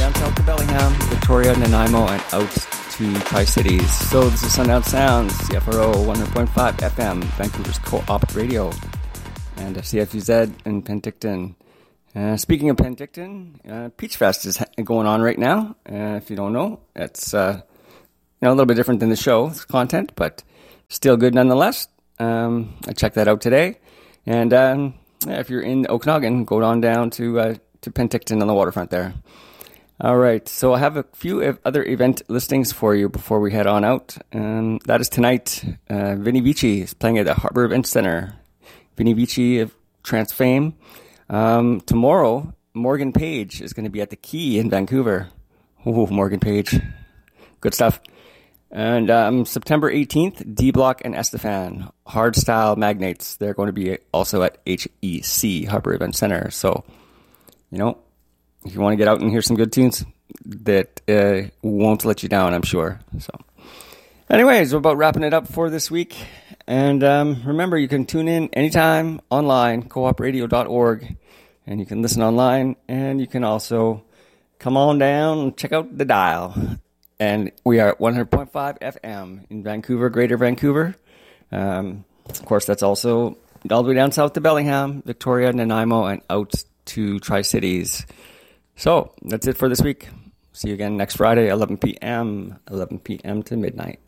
down south to Bellingham, Victoria, Nanaimo, and out to Tri-Cities. So this is Sundown Sounds, CFRO 100.5 FM, Vancouver's Co-op Radio, and CFUZ in Penticton. Speaking of Penticton, Peach Fest is going on right now. If you don't know, it's a little bit different than the show's content, but still good nonetheless. I checked that out today. And if you're in Okanagan, go on down to Penticton on the waterfront there. All right, so I have a few other event listings for you before we head on out. That is tonight. Vinny Vici is playing at the Harbour Event Center. Vinny Vici of trance fame. Tomorrow, Morgan Page is going to be at the Key in Vancouver. Ooh, Morgan Page. Good stuff. And September 18th, D-Block and Estefan, Hardstyle Magnates. They're going to be also at HEC, Harbour Event Center. So, if you want to get out and hear some good tunes, that won't let you down, I'm sure. So, anyways, we're about wrapping it up for this week. And remember, you can tune in anytime online, coopradio.org, and you can listen online, and you can also come on down and check out the dial. And we are at 100.5 FM in Vancouver, Greater Vancouver. Of course, that's also all the way down south to Bellingham, Victoria, Nanaimo, and out to Tri-Cities. So, that's it for this week. See you again next Friday, 11 p.m. to midnight.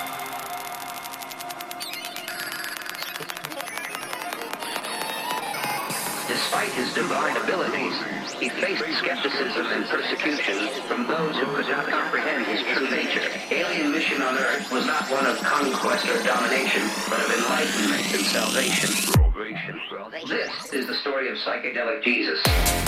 Despite his divine abilities, he faced skepticism and persecution from those who could not comprehend his true nature. Alien mission on Earth was not one of conquest or domination, but of enlightenment and salvation. This is the story of psychedelic Jesus.